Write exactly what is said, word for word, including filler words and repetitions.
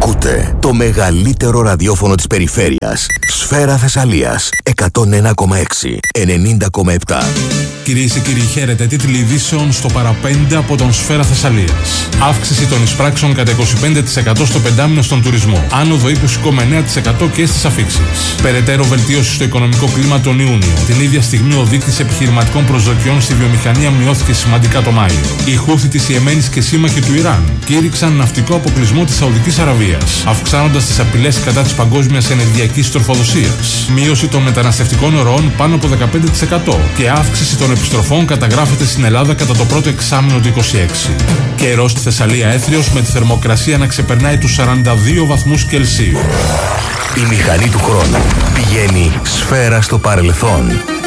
Ακούτε το μεγαλύτερο ραδιόφωνο της περιφέρειας. Σφαίρα Θεσσαλίας εκατόν ένα κόμμα έξι, ενενήντα κόμμα επτά. Κυρίες και κύριοι, χαίρετε. Τίτλοι ειδήσεων στο παραπέντε από τον Σφαίρα Θεσσαλίας. Αύξηση των εισπράξεων κατά είκοσι πέντε τοις εκατό στο πεντάμηνο στον τουρισμό. Άνοδο είκοσι κόμμα εννέα τοις εκατό και στις αφίξεις. Περαιτέρω βελτίωση στο οικονομικό κλίμα τον Ιούνιο. Την ίδια στιγμή ο δείκτης επιχειρηματικών προσδοκιών στη βιομηχανία μειώθηκε σημαντικά το Μάιο. Οι Χούθι της Ιεμένης και σύμμαχοι του Ιράν κήρυξαν ναυτικό αποκλεισμό της Σαουδικής Αραβίας, αυξάνοντας τις απειλές κατά της παγκόσμιας ενεργειακής τροφοδοσίας. Μείωση των μεταναστευτικών ροών πάνω από δεκαπέντε τοις εκατό και αύξηση των επιστροφών καταγράφεται στην Ελλάδα κατά το πρώτο εξάμηνο του είκοσι έξι. Καιρός στη Θεσσαλία έθριος με τη θερμοκρασία να ξεπερνάει τους σαράντα δύο βαθμούς Κελσίου. Η μηχανή του χρόνου πηγαίνει σφαίρα στο παρελθόν.